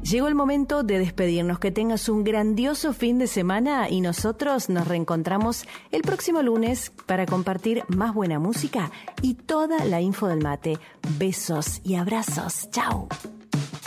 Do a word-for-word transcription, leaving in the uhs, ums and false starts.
Llegó el momento de despedirnos. Que tengas un grandioso fin de semana y nosotros nos reencontramos el próximo lunes para compartir más buena música y toda la info del mate. Besos y abrazos. Chao.